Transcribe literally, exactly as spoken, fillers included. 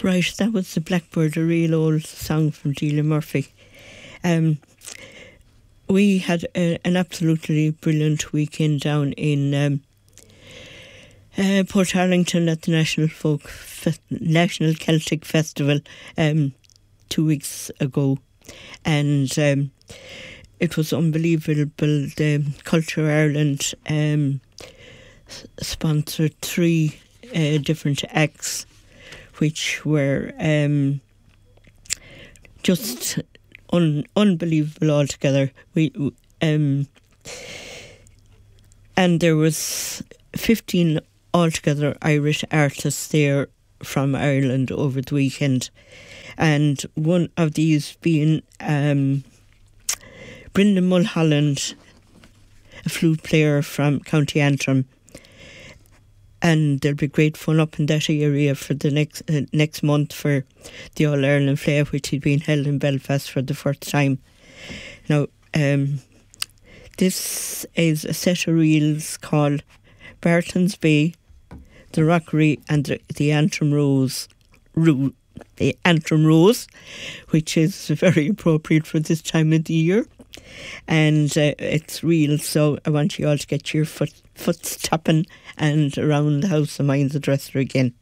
Right, that was the Blackbird, a real old song from Delia Murphy. Um, we had a, an absolutely brilliant weekend down in um, uh, Portarlington at the National Folk Fe- National Celtic Festival um, two weeks ago, and um, it was unbelievable. The Culture Ireland um, sponsored three uh, different acts, which were um, just un- unbelievable altogether. We um, and there was fifteen altogether Irish artists there from Ireland over the weekend, and one of these being um, Brendan Mulholland, a flute player from County Antrim. And there'll be great fun up in that area for the next uh, next month for the All Ireland Flair, which is being held in Belfast for the first time. Now, um, this is a set of reels called Barton's Bay, the Rockery, and the, the Antrim Rose, Ro- the Antrim Rose, which is very appropriate for this time of the year. And uh, it's real, so I want you all to get your foot, foot tapping and around the house of mine's the dresser again.